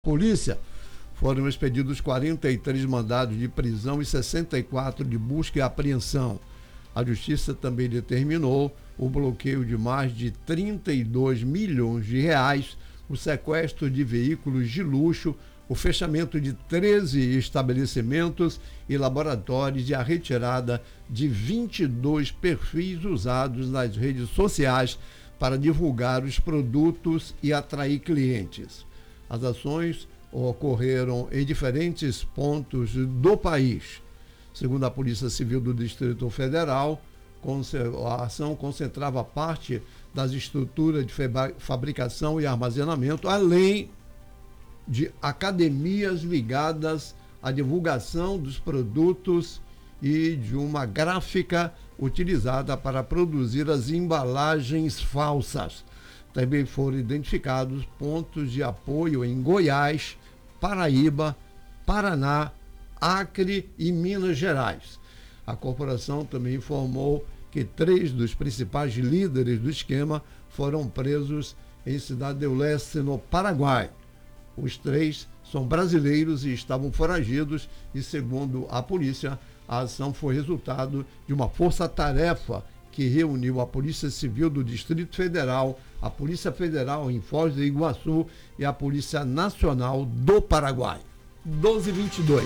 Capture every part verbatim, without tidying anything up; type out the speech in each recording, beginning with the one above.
Polícia, foram expedidos quarenta e três mandados de prisão e sessenta e quatro de busca e apreensão. A Justiça também determinou o bloqueio de mais de trinta e dois milhões de reais, o sequestro de veículos de luxo, o fechamento de treze estabelecimentos e laboratórios e a retirada de vinte e dois perfis usados nas redes sociais para divulgar os produtos e atrair clientes. As ações ocorreram em diferentes pontos do país. Segundo a Polícia Civil do Distrito Federal, a ação concentrava parte das estruturas de fabricação e armazenamento, além de academias ligadas à divulgação dos produtos e de uma gráfica utilizada para produzir as embalagens falsas. Também foram identificados pontos de apoio em Goiás, Paraíba, Paraná, Acre e Minas Gerais. A corporação também informou que três dos principais líderes do esquema foram presos em Cidade do Leste, no Paraguai. Os três são brasileiros e estavam foragidos e, segundo a polícia, a ação foi resultado de uma força-tarefa que reuniu a Polícia Civil do Distrito Federal, a Polícia Federal em Foz do Iguaçu e a Polícia Nacional do Paraguai. doze e vinte e dois.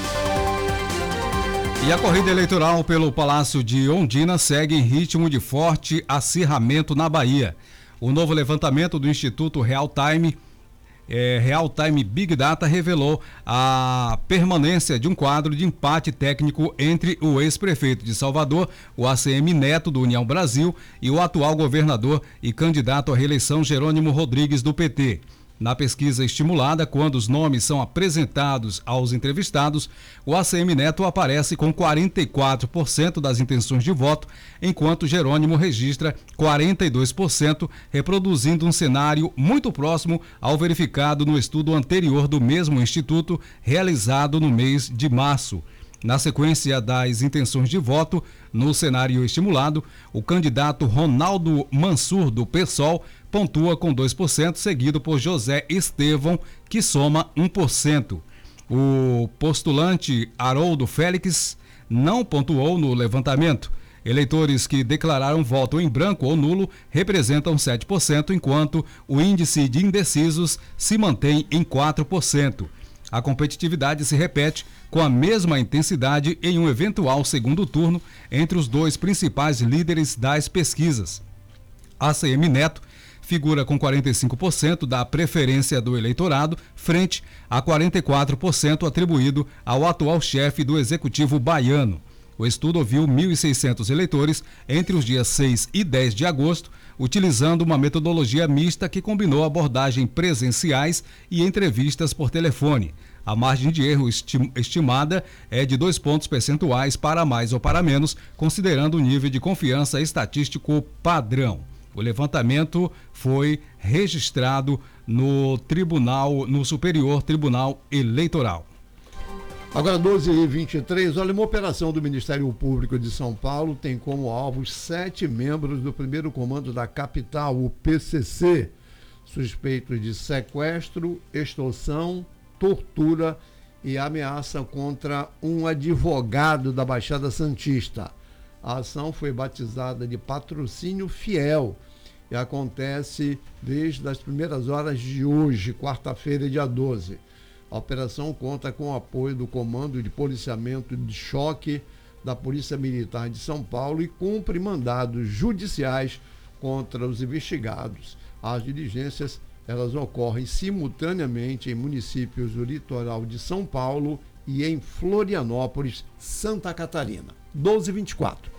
E a corrida eleitoral pelo Palácio de Ondina segue em ritmo de forte acirramento na Bahia. O novo levantamento do Instituto Real Time É, Real Time Big Data revelou a permanência de um quadro de empate técnico entre o ex-prefeito de Salvador, o A C M Neto, do União Brasil, e o atual governador e candidato à reeleição Jerônimo Rodrigues, do P T. Na pesquisa estimulada, quando os nomes são apresentados aos entrevistados, o A C M Neto aparece com quarenta e quatro por cento das intenções de voto, enquanto Jerônimo registra quarenta e dois por cento, reproduzindo um cenário muito próximo ao verificado no estudo anterior do mesmo instituto, realizado no mês de março. Na sequência das intenções de voto, no cenário estimulado, o candidato Ronaldo Mansur, do PSOL, pontua com dois por cento, seguido por José Estevão, que soma um por cento. O postulante Haroldo Félix não pontuou no levantamento. Eleitores que declararam voto em branco ou nulo representam sete por cento, enquanto o índice de indecisos se mantém em quatro por cento. A competitividade se repete com a mesma intensidade em um eventual segundo turno entre os dois principais líderes das pesquisas. A C M Neto figura com quarenta e cinco por cento da preferência do eleitorado, frente a quarenta e quatro por cento atribuído ao atual chefe do executivo baiano. O estudo ouviu mil e seiscentos eleitores entre os dias seis e dez de agosto, utilizando uma metodologia mista que combinou abordagem presenciais e entrevistas por telefone. A margem de erro estimada é de dois pontos percentuais para mais ou para menos, considerando o nível de confiança estatístico padrão. O levantamento foi registrado no Tribunal, no Superior Tribunal Eleitoral. Agora, doze e vinte e três, olha, uma operação do Ministério Público de São Paulo tem como alvos sete membros do primeiro comando da capital, o P C C, suspeitos de sequestro, extorsão, tortura e ameaça contra um advogado da Baixada Santista. A ação foi batizada de Patrocínio Fiel e acontece desde as primeiras horas de hoje, quarta-feira, dia doze. A operação conta com o apoio do Comando de Policiamento de Choque da Polícia Militar de São Paulo e cumpre mandados judiciais contra os investigados. As diligências, elas ocorrem simultaneamente em municípios do litoral de São Paulo e em Florianópolis, Santa Catarina. doze e vinte e quatro.